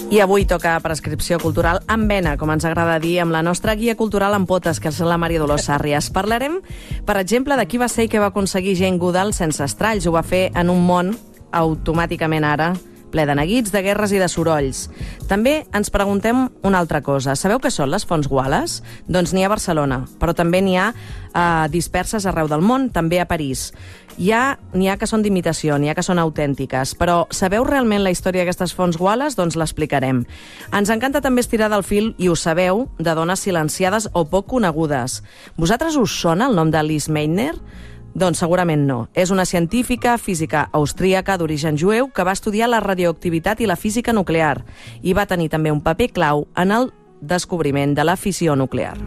I avui toca prescripció cultural amb vena, com ens agrada dir, amb la nostra guia cultural en potes, que és la Maria Dolors Sàrries. Parlarem, per exemple, de qui va ser i què va aconseguir Jane Goodall sense estralls. Ho va fer en un món automàticament ara ple de neguits, de guerres i de sorolls. També ens preguntem una altra cosa. Sabeu què són les fonts Wallace? Doncs n'hi ha a Barcelona, però també n'hi ha disperses arreu del món, també a París. N'hi ha que són d'imitació, n'hi ha que són autèntiques, però sabeu realment la història d'aquestes fonts Wallace? Doncs l'explicarem. Ens encanta també estirar del fil, i ho sabeu, de dones silenciades o poc conegudes. Vosaltres us sona el nom de Liz Meitner? Doncs segurament no. És una científica física austríaca d'origen jueu que va estudiar la radioactivitat i la física nuclear i va tenir també un paper clau en el descobriment de la fissió nuclear.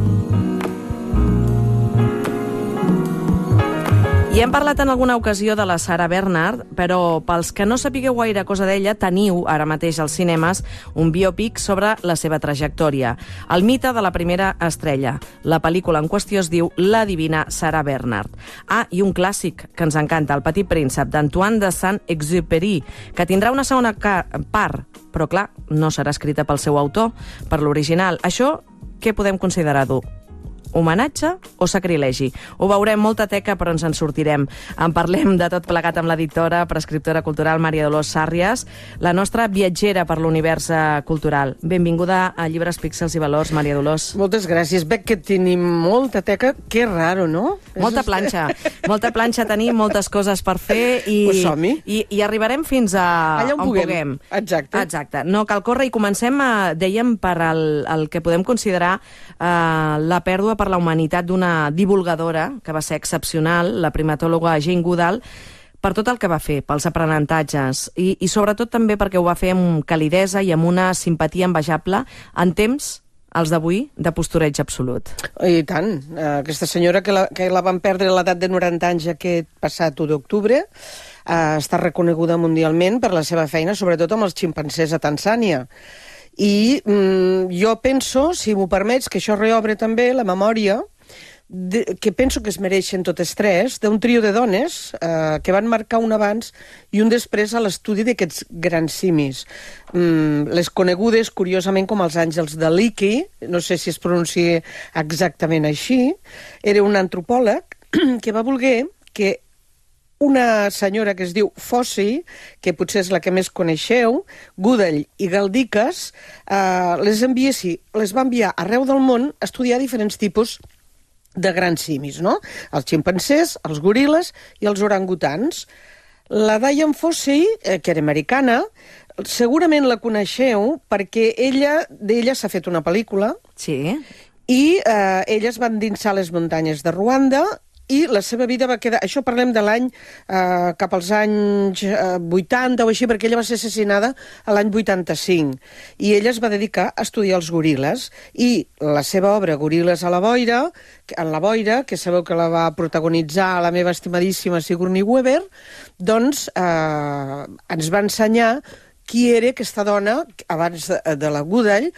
I hem parlat en alguna ocasió de la Sarah Bernhardt, però pels que no sapigueu gaire cosa d'ella, teniu ara mateix als cinemes un biòpic sobre la seva trajectòria. El mite de la primera estrella. La pel·lícula en qüestió es diu La divina Sarah Bernhardt. I un clàssic que ens encanta, El petit príncep, d'Antoine de Saint-Exupéry, que tindrà una segona part, però clar, no serà escrita pel seu autor, per l'original. Això, què podem considerar-ho? Homenatge o sacrilegi? Ho veurem, molta teca, però ens en sortirem. En parlem de tot plegat amb l'editora, prescriptora cultural Maria Dolors Sàrries, la nostra viatgera per l'univers cultural. Benvinguda a Llibres, Píxels i Valors, Maria Dolors. Moltes gràcies. Veig que tenim molta teca. Que raro, no? Molta planxa tenim, moltes coses per fer i arribarem fins a allà on puguem. Exacte. No cal córrer i comencem, dèiem, per el que podem considerar la pèrdua per la humanitat d'una divulgadora que va ser excepcional, la primatòloga Jane Goodall, per tot el que va fer, pels aprenentatges i sobretot també perquè ho va fer amb calidesa i amb una simpatia envejable en temps, els d'avui, de postureig absolut. I tant. Aquesta senyora que la van perdre a l'edat de 90 anys aquest passat 1 d'octubre està reconeguda mundialment per la seva feina, sobretot amb els ximpancers a Tanzània. I jo penso, si m'ho permets, que això reobre també la memòria que penso que es mereixen totes tres, d'un trio de dones que van marcar un abans i un després a l'estudi d'aquests grans simis. Les conegudes, curiosament, com els àngels de Leakey, no sé si es pronuncia exactament així, era un antropòleg que va voler que una senyora que es diu Fossey, que potser és la que més coneixeu, Goodall i Galdikas, les va enviar arreu del món a estudiar diferents tipus de grans simis, no? Els ximpancers, els goril·les i els orangutans. La Diane Fossey, que era americana, segurament la coneixeu perquè d'ella s'ha fet una pel·lícula. Sí. I ella es va endinsar a les muntanyes de Ruanda i la seva vida va quedar... Això parlem de l'any cap als anys 80 o així, perquè ella va ser assassinada a l'any 85. I ella es va dedicar a estudiar els goril·les. I la seva obra, Goril·les en la boira, que sabeu que la va protagonitzar la meva estimadíssima Sigourney Weaver, doncs ens va ensenyar qui era aquesta dona, abans de la Goodall,